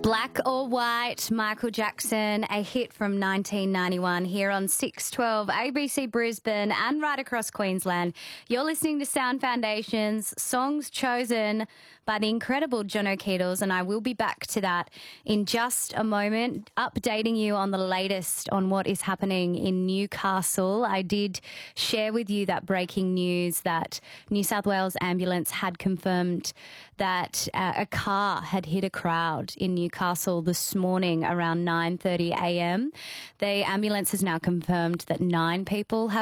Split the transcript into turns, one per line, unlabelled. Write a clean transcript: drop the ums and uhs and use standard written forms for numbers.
Black or White, Michael Jackson, a hit from 1991 here on 612 ABC Brisbane and right across Queensland. You're listening to Sound Foundation's songs chosen by the incredible John O'Keedles, and I will be back to that in just a moment, updating you on the latest on what is happening in Newcastle. I did share with you that breaking news that New South Wales Ambulance had confirmed that a car had hit a crowd in Newcastle this morning around 9:30 a.m. The ambulance has now confirmed that 9 people have